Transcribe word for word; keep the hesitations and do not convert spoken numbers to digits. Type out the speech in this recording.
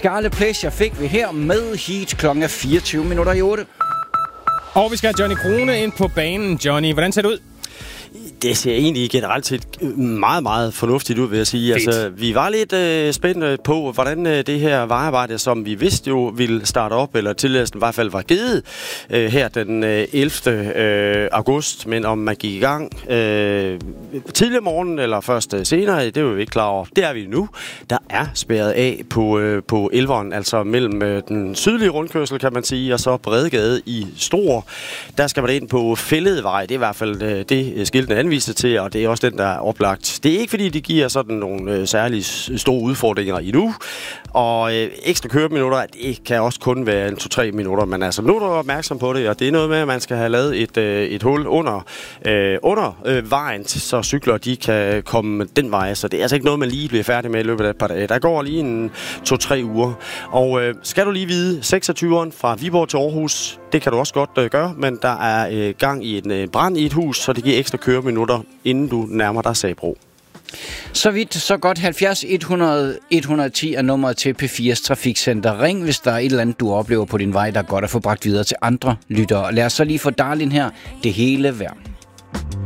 Scarlet Pleasure fik vi her med Heat klokken fireogtyve minutter i otte. Og vi skal have Johnny Krone ind på banen. Johnny, hvordan ser det ud? Det ser egentlig generelt set meget, meget fornuftigt ud, vil jeg sige. Altså, vi var lidt øh, spændte på, hvordan øh, det her vejarbejde, som vi vidste jo ville starte op, eller tilladelsen i hvert fald var givet øh, her den øh, ellevte Øh, august, men om man gik i gang øh, tidligere morgen, eller først øh, senere, det er vi ikke klar over. Det er vi nu. Der er spærret af på, øh, på elveren, altså mellem øh, den sydlige rundkørsel, kan man sige, og så Bredegade i Struer. Der skal man ind på Fælledvej. Det er i hvert fald øh, det skiltene anviser til, og det er også den, der er oplagt. Det er ikke, fordi de giver sådan nogle øh, særlige store udfordringer endnu. Og øh, ekstra køreminutter, det kan også kun være en to-tre minutter, men altså nu er du opmærksom på det, og det er noget med, at man skal have lavet et, øh, et hul under, øh, under øh, vejen, så cykler de kan komme den vej. Så det er altså ikke noget, man lige bliver færdig med i løbet af et par dage. Der går lige en to-tre uger. Og øh, skal du lige vide, seksogtyveren fra Viborg til Aarhus, det kan du også godt øh, gøre, men der er øh, gang i en øh, brand i et hus, så det giver ekstra køreminutter, inden du nærmer dig Sabro. Så vidt, så godt. Halvfjerds et hundrede et hundrede og ti er nummeret til P fire's Trafikcenter. Ring, hvis der er et eller andet, du oplever på din vej, der er godt at få bragt videre til andre lyttere. Lad os så lige få Darlin her. Det hele værd.